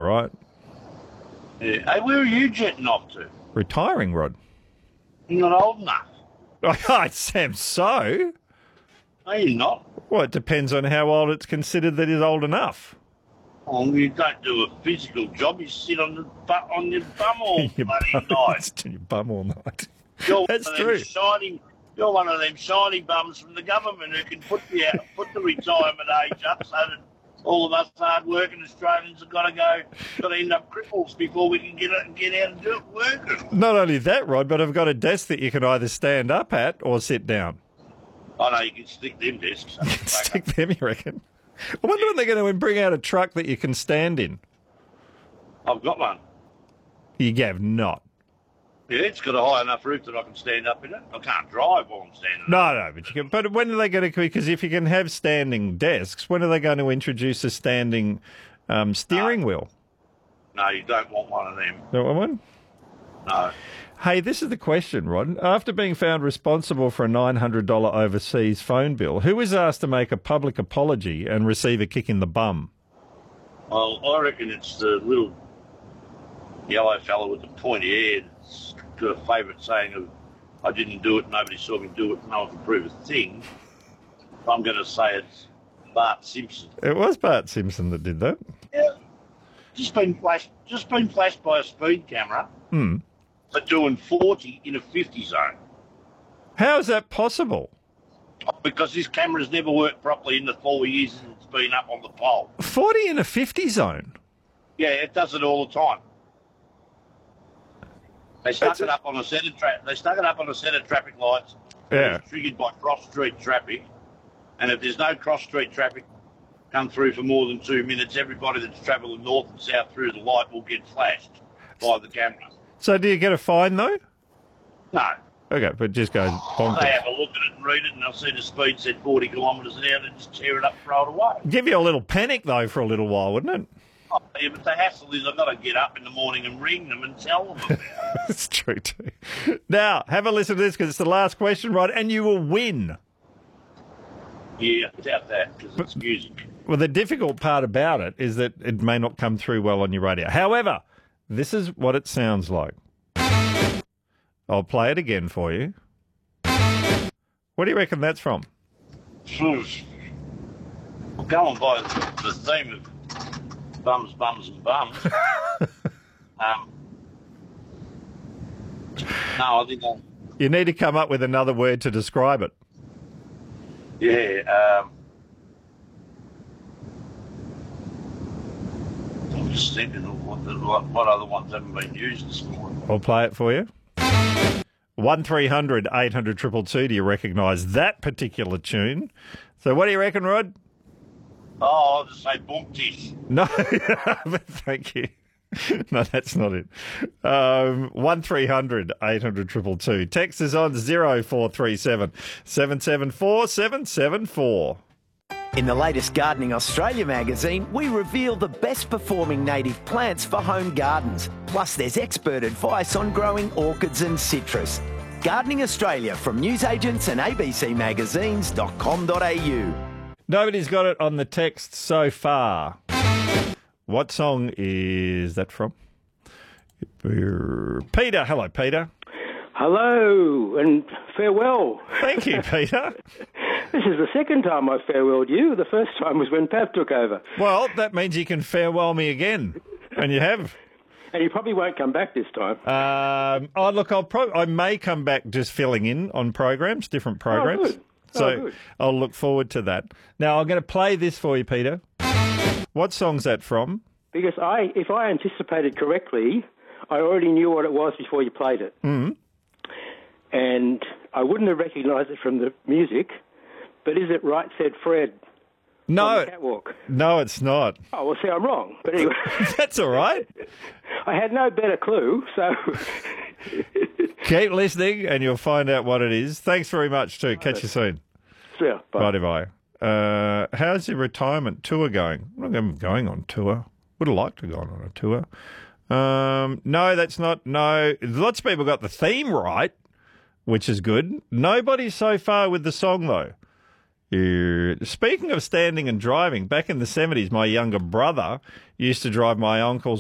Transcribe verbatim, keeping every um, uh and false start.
right? Yeah. Hey, where are you jetting off to? Retiring, Rod. You're not old enough. Oh, Sam, so? No, you're not. Well, it depends on how old it's considered that is old enough. Oh, you don't do a physical job. You sit on the bu- on your bum all your bloody bum, night. Sit on your bum all night. You're That's one of true. them shiny. You're one of them shiny bums from the government who can put the put the retirement age up so that all of us hard-working Australians have got to go, got to end up cripples before we can get out, get out and do it working. Not only that, Rod, but I've got a desk that you can either stand up at or sit down. I know you can stick them desks. Stick them, you reckon? I wonder when they're going to bring out a truck that you can stand in. I've got one. You have not. Yeah, it's got a high enough roof that I can stand up in it. I can't drive while I'm standing. No, no, but you can. But when are they going to? Because if you can have standing desks, when are they going to introduce a standing um, steering no. wheel? No, you don't want one of them. Don't want one? No. Hey, this is the question, Rod. After being found responsible for a nine hundred dollars overseas phone bill, who was asked to make a public apology and receive a kick in the bum? Well, I reckon it's the little yellow fella with the pointy head. It's got a favourite saying of, I didn't do it, nobody saw me do it, no one can prove a thing. I'm going to say it's Bart Simpson. It was Bart Simpson that did that. Yeah. Just been flashed, just been flashed by a speed camera Hmm. for doing forty in a fifty zone. How is that possible? Because this camera's never worked properly in the four years since it's been up on the pole. forty in a fifty zone? Yeah, it does it all the time. They stuck That's it up on a set of tra- They stuck it up on a set of traffic lights. Yeah. It's triggered by cross street traffic, and if there's no cross street traffic come through for more than two minutes, everybody that's travelling north and south through the light will get flashed by the camera. So do you get a fine, though? No. Okay, but it just goes bonkers. They have a look at it and read it, and they'll see the speed said forty kilometres an hour, and just tear it up and throw it away. Give you a little panic, though, for a little while, wouldn't it? Oh, yeah, but the hassle is I've got to get up in the morning and ring them and tell them about it. It's true, too. Now, have a listen to this, because it's the last question, Rod, and you will win. Yeah, I doubt that, because it's music. Well, the difficult part about it is that it may not come through well on your radio. However, this is what it sounds like. I'll play it again for you. What do you reckon that's from? I'm going by the theme of bums, bums, and bums. um, no, I think I... You need to come up with another word to describe it. Yeah, um... I'm just thinking of what, the, what, what other ones haven't been used this morning. I'll play it for you. one three hundred eight hundred two two two. Do you recognise that particular tune? So what do you reckon, Rod? Oh, I'll just say boomtish. No, but thank you. No, that's not it. Um, one three hundred eight hundred two two two. Text is on zero four three seven seven seven four seven seven four. In the latest Gardening Australia magazine, we reveal the best performing native plants for home gardens. Plus, there's expert advice on growing orchids and citrus. Gardening Australia from newsagents and a b c magazines dot com dot a u. Nobody's got it on the text so far. What song is that from? Peter. Hello, Peter. Hello and farewell. Thank you, Peter. This is the second time I've farewelled you. The first time was when Pav took over. Well, that means you can farewell me again. And you have. And you probably won't come back this time. Um, oh, look, I'll pro- I may come back just filling in on programs, different programs. Oh, good. So oh, good. I'll look forward to that. Now, I'm going to play this for you, Peter. What song's that from? Because I, if I anticipated correctly, I already knew what it was before you played it. Mm. And I wouldn't have recognised it from the music, but is it Right Said Fred? No. On the catwalk? No, it's not. Oh, well, see, I'm wrong. But anyway. That's all right. I had no better clue, so... Keep listening and you'll find out what it is. Thanks very much, too. Catch you soon. Yeah, bye. Bye-bye. Uh, how's your retirement tour going? I'm going on tour. Would have liked to have gone on a tour. Um, no, that's not. No. Lots of people got the theme right, which is good. Nobody so far with the song, though. Uh, speaking of standing and driving, back in the seventies, my younger brother used to drive my uncle's